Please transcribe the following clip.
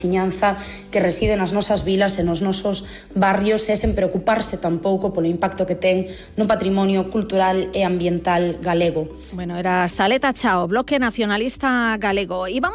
veciñanza que reside nas nosas vilas e nos nosos barrios e sen preocuparse tampouco polo impacto que ten no patrimonio cultural e ambiental galego. Bueno, era Saleta Chao, Bloque Nacionalista Galego.